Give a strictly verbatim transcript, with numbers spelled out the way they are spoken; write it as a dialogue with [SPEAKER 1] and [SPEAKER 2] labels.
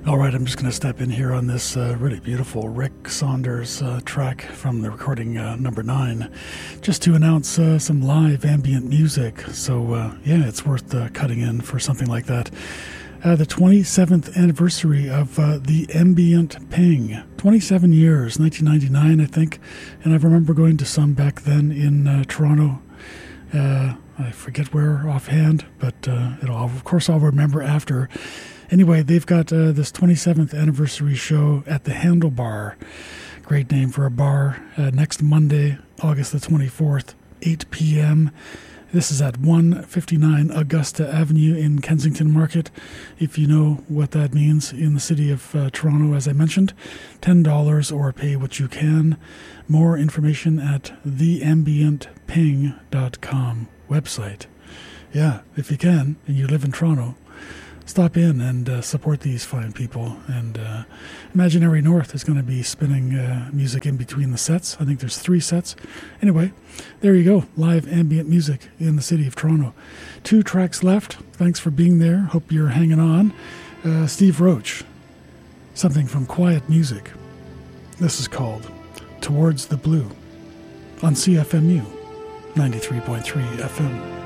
[SPEAKER 1] All right, I'm just going to step in here on this uh, really beautiful Rick Saunders uh, track from the recording uh, number nine, just to announce uh, some live ambient music. So, uh, yeah, it's worth uh, cutting in for something like that. Uh, the twenty-seventh anniversary of uh, the Ambient Ping. twenty-seven years, nineteen ninety-nine, I think. And I remember going to some back then in uh, Toronto. Uh, I forget where offhand, but uh, it'll, of course I'll remember after. Anyway, they've got uh, this twenty-seventh anniversary show at the Handlebar. Great name for a bar. Uh, next Monday, August the twenty-fourth, eight p.m. This is at one fifty-nine Augusta Avenue in Kensington Market. If you know what that means in the city of uh, Toronto, as I mentioned, ten dollars or pay what you can. More information at the ambient ping dot com website. Yeah, if you can, and you live in Toronto, stop in and uh, support these fine people. And uh, Imaginary North is going to be spinning uh, music in between the sets. I think there's three sets. Anyway, there you go. Live ambient music in the city of Toronto. Two tracks left. Thanks for being there. Hope you're hanging on. Uh, Steve Roach, something from Quiet Music. This is called Towards the Blue on C F M U ninety-three point three F M.